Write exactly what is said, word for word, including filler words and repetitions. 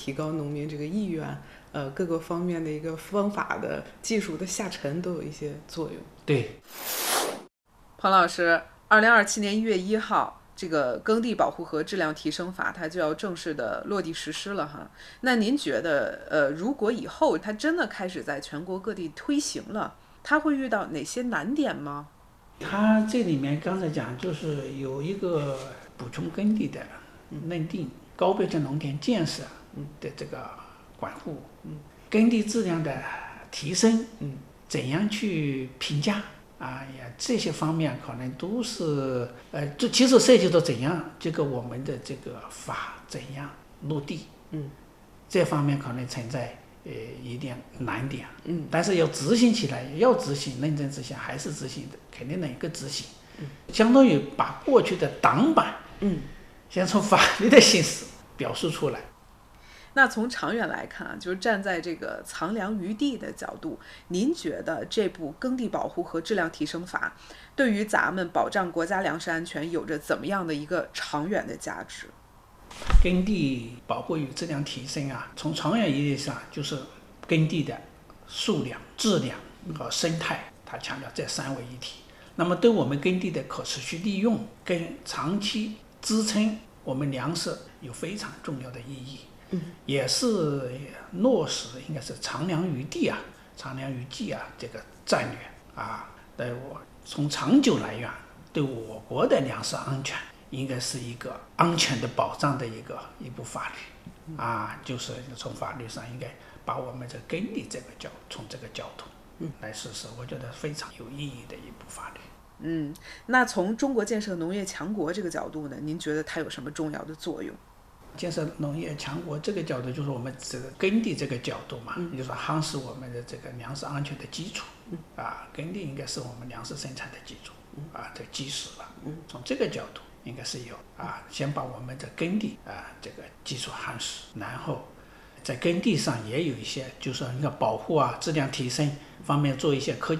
提高农民这个意愿，呃，各个方面的一个方法的技术的下沉都有一些作用。 对， 彭老师，二零二七年一月一号，这个耕地保护和质量提升法它就要正式的落地实施了哈。那您觉得，呃，如果以后它真的开始在全国各地推行了，它会遇到哪些难点吗？ 它这里面刚才讲就是有一个补充耕地的认定、高标准农田建设的这个管护、耕地质量的提升，怎样去评价啊呀，这些方面可能都是呃，这其实涉及到怎样这个我们的这个法怎样落地， 嗯， 这方面可能存在呃一点难点，嗯，但是要执行起来，要执行，认真执行还是执行的，肯定能够执行，嗯，相当于把过去的挡板， 嗯， 先从法律的形式表述出来。 那从长远来看啊，就是站在这个藏粮于地的角度，您觉得这部耕地保护和质量提升法对于咱们保障国家粮食安全有着怎么样的一个长远的价值？ 耕地保护与质量提升啊，从长远意义上就是耕地的数量、质量和生态，它强调这三位一体。那么对我们耕地的可持续利用跟长期支撑我们粮食有非常重要的意义。也是落实应该是藏粮于地啊、藏粮于技啊这个战略啊，对我从长久来源对我国的粮食安全应该是一个安全的保障的一个一部法律啊，就是从法律上应该把我们这耕地这个角从这个角度来实施，我觉得非常有意义的一部法律。 嗯，那从中国建设农业强国这个角度呢，您觉得它有什么重要的作用？ 建设农业强国这个角度，就是我们这个耕地这个角度嘛，也就是说夯实我们的这个粮食安全的基础，啊，耕地应该是我们粮食生产的基础，啊，的基石了。从这个角度，应该是有啊，先把我们的耕地啊这个基础夯实，然后在耕地上也有一些，就是说应该保护啊、质量提升方面做一些科技